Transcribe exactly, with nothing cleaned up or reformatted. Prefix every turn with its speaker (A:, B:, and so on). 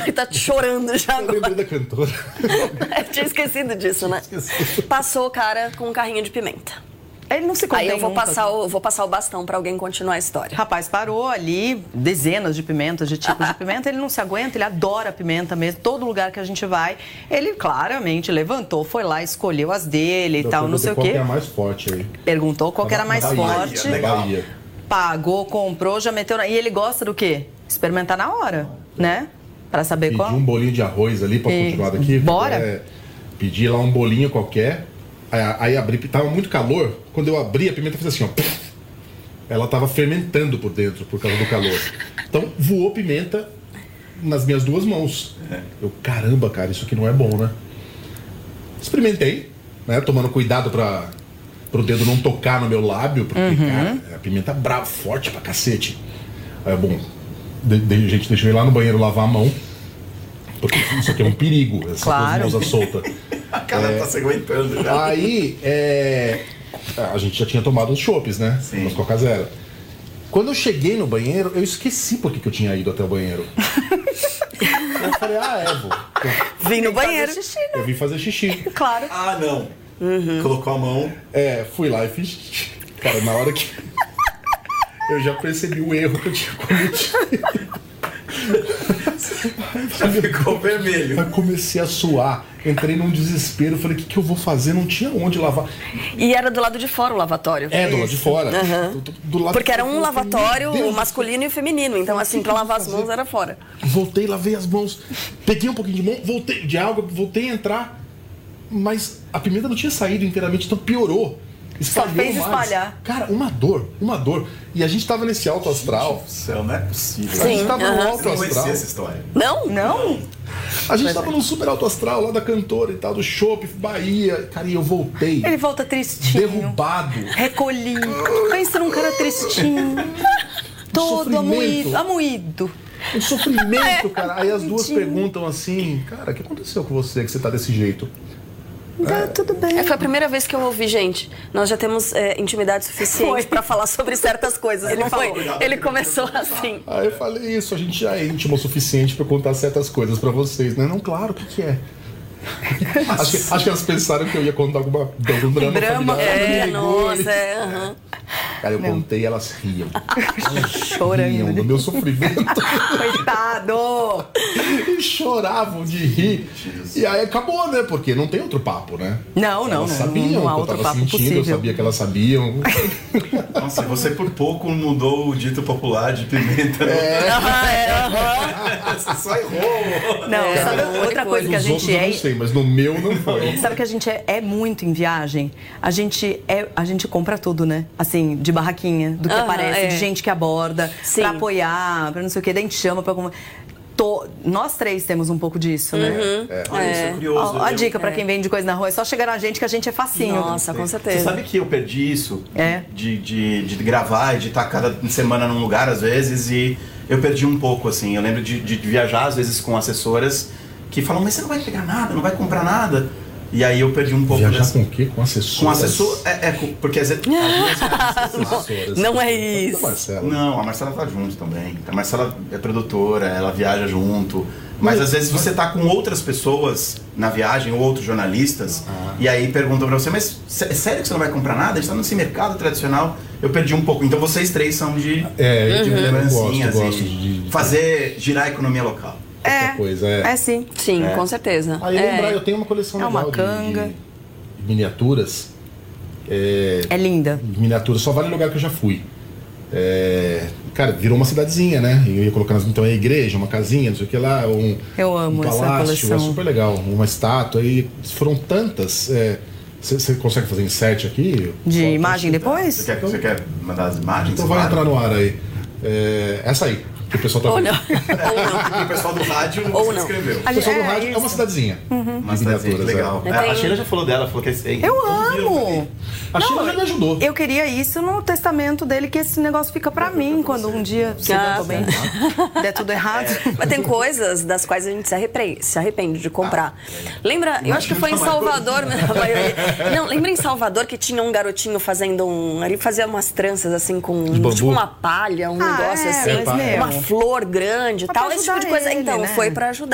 A: Ele tá chorando já
B: Eu
A: agora.
B: lembrei da cantora.
A: Eu tinha esquecido disso, né?
B: Esqueci.
A: Passou o cara com um carrinho de pimenta.
C: Ele não se contém
A: Aí eu vou
C: nunca.
A: passar, o, vou passar o bastão pra alguém continuar a história.
C: Rapaz, parou ali, dezenas de pimentas, de tipos de pimenta. Ele não se aguenta, ele adora pimenta mesmo. Todo lugar que a gente vai, ele claramente levantou, foi lá, escolheu as dele e
B: Eu
C: tal, não sei o
B: perguntei qual
C: quê.
B: que é a mais forte aí.
C: Perguntou qual que era
B: Na
C: mais
B: Bahia,
C: forte.
B: na Bahia.
C: Pagou, comprou, já meteu na... E ele gosta do quê? Experimentar na hora, né? Pra saber
B: Pedi
C: qual.
B: um bolinho de arroz ali pra
C: E-
B: continuar daqui.
C: Bora.
B: É, pedi lá um bolinho qualquer. Aí, aí abri, tava muito calor. Quando eu abri, a pimenta fez assim, ó. Puf. Ela tava fermentando por dentro por causa do calor. Então voou pimenta nas minhas duas mãos. Eu, caramba, cara, isso aqui não é bom, né? Experimentei, né? Tomando cuidado pra, pro dedo não tocar no meu lábio, porque, cara, a pimenta é brava, forte pra cacete. Aí, bom, de, de, gente, deixa eu ir lá no banheiro lavar a mão. Porque isso aqui é um perigo, essa
C: Claro.
B: coisa solta.
D: A cara tá se aguentando já.
B: Aí, é, a gente já tinha tomado os chopes, né?
D: Sim.
B: Umas Coca Zero. Quando eu cheguei no banheiro, eu esqueci por que que eu tinha ido até o banheiro. Eu falei, ah, é, vou.
A: Vim no
C: Tem que fazer
A: banheiro.
C: xixi, né?
B: Eu vim fazer xixi.
C: Claro.
D: Ah, não. Colocou a mão.
B: É, fui lá e fiz xixi. Cara, na hora que eu já percebi o erro que eu tinha cometido.
D: Já ficou vermelho.
B: Aí comecei a suar, entrei num desespero, falei, o que, que eu vou fazer? Não tinha onde lavar.
A: E era do lado de fora o lavatório.
B: É, do lado de fora. Do, do- do lado
A: Porque
B: de
A: era
B: fora.
A: um
B: Eu falei,
A: lavatório,
B: meu Deus
A: o
B: do
A: masculino e o feminino. Então, assim, pra lavar as mãos era fora.
B: Voltei, lavei as mãos, peguei um pouquinho de mão, voltei de água, voltei a entrar, mas a pimenta não tinha saído inteiramente, então piorou. Espalhou
C: fez
B: mais.
C: espalhar.
B: Cara, uma dor, uma dor. E a gente tava nesse alto astral.
D: Do céu, não é possível.
B: A gente
A: Sim,
B: tava no
A: aham.
B: alto
D: Eu não
B: astral.
D: conhecia essa história.
A: Não?
C: Não?
B: A gente tava num super alto astral lá da cantora e tal, do Chopp, Bahia. Cara, e eu voltei
C: Ele volta tristinho.
B: derrubado.
C: Recolhido. Pensa num cara tristinho. Todo
B: sofrimento.
C: amoído. Amoído.
B: Um sofrimento, cara. Aí as duas perguntam assim, cara, o que aconteceu com você que você tá desse jeito?
C: Tá tudo bem.
A: É, foi a primeira vez que eu ouvi, gente. Nós já temos é, intimidade suficiente
C: Foi.
A: pra falar sobre certas coisas. Ele,
D: não
A: foi,
D: falou, obrigado.
A: ele começou assim.
B: Aí eu falei isso, a gente já é íntimo o suficiente pra contar certas coisas pra vocês, né? Não, claro, o que que é? acho, que, acho que elas pensaram que eu ia contar alguma, algum drama,
C: Drama,
B: familiar.
A: É,
B: Me ligou,
A: nossa,
B: e-
A: é. aham.
B: Cara, eu contei e elas riam. Elas
C: Chorando.
B: riam do meu sofrimento.
C: Coitado.
B: E choravam de rir. E aí acabou, né? Porque não tem outro papo, né?
C: Não, não,
B: Elas
C: não.
B: sabiam
C: Não há
B: o que eu
C: outro
B: tava
C: papo
B: sentindo, eu
C: possível.
B: sabia que elas sabiam.
D: Nossa, você por pouco mudou o dito popular de pimenta.
B: É.
A: Ah, é, aham.
D: Você só errou.
C: Não,
A: É,
C: sabe
A: outra
C: outra coisa que a
B: Nos outros
C: gente
B: eu
C: é.
B: não sei, mas no meu não foi.
C: Sabe que a gente é, é muito em viagem? A gente, é, a gente compra tudo, né? Assim, de barraquinha, do que
A: Aham,
C: aparece,
A: é.
C: de gente que aborda,
A: Sim.
C: pra apoiar, pra não sei o quê, daí a gente chama pra... com- Tô- Nós três temos um pouco disso, né?
D: Olha, isso é curioso.
C: Ó, a
D: Eu-
C: dica pra quem vende coisa na rua é só chegar na gente que a gente é facinho.
A: Nossa, com
D: Você
A: certeza.
D: sabe que eu perdi isso?
C: É.
D: De, de, de gravar e de estar cada semana num lugar, às vezes, e eu perdi um pouco, assim. Eu lembro de, de viajar, às vezes, com assessoras que falam, mas você não vai pegar nada, não vai comprar nada. E aí eu perdi um pouco
B: Viajar
D: dessa...
B: com o quê? Com assessor?
D: Com assessor... É, é, com- porque às vezes... às vezes-
A: Não é isso.
B: Marcela.
D: Não, a Marcela tá junto também. A Marcela é produtora, ela viaja junto. Mas às vezes você tá com outras pessoas na viagem, ou outros jornalistas, e aí perguntam pra você, mas sé- é sério que você não vai comprar nada? A gente tá nesse mercado tradicional. Eu perdi um pouco. Então vocês três são de,
B: É,
D: de
B: eu
D: lembrancinhas
B: gosto, gosto
D: e
B: de-
D: fazer girar a economia local.
B: Qualquer coisa, é.
C: É sim.
A: Sim, com certeza.
B: Aí
A: É.
B: lembrar, eu tenho uma coleção
C: É uma
B: legal de-
C: canga.
B: de, de miniaturas. É,
C: É linda.
B: miniaturas, só vale lugar que eu já fui. É, cara, virou uma cidadezinha, né? Eu ia colocando, então, a igreja, uma casinha, não sei o que lá, um,
C: Eu amo
B: um
C: essa
B: palácio,
C: coleção.
B: é super legal. Uma estátua, e foram tantas. Você consegue fazer insert aqui?
C: De
B: Só-
C: imagem
D: Você
C: depois?
D: quer, você quer mandar as imagens?
B: Então vai
D: Claro.
B: entrar no ar aí. É, essa aí, que o pessoal tá
A: Ou
B: vendo.
A: não. Ou não.
D: E o pessoal do rádio
A: Ou
D: você
A: não.
D: escreveu.
C: A
B: O pessoal do
C: É,
B: rádio é uma
C: isso.
B: cidadezinha.
D: Uma
B: De
D: cidadezinha,
B: miniaturas,
D: legal.
B: é.
D: É, a
A: tenho-
D: Sheila já falou dela, falou que é...
C: Eu amo!
B: A Sheila já me ajudou.
C: Eu queria isso no testamento dele, que esse negócio fica pra mim quando um dia, se
A: Ah,
C: der, bem, der tudo errado.
A: Mas tem coisas das quais a gente se arrepende, se arrepende de comprar. Lembra, eu acho que foi em Salvador, né? Não, lembra em Salvador que tinha um garotinho fazendo um. Ele fazia umas tranças assim com
B: bambu?
A: tipo uma palha, um
C: Ah,
A: negócio
C: é,
A: assim,
C: mas, meu,
A: uma flor grande e
C: Mas
A: tal,
C: pra
A: esse tipo de
C: ajudar
A: coisa.
C: ele,
A: Então,
C: né?
A: foi pra ajudar.